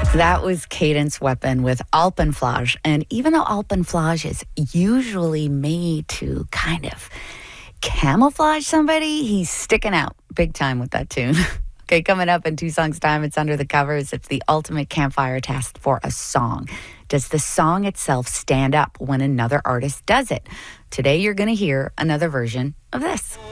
That was Cadence Weapon with Alpenflage. And even though Alpenflage is usually made to kind of camouflage somebody, he's sticking out big time with that tune. Okay, coming up in 2 songs' time, it's Under the Covers. It's the ultimate campfire test for a song. Does the song itself stand up when another artist does it? Today, you're going to hear another version of this.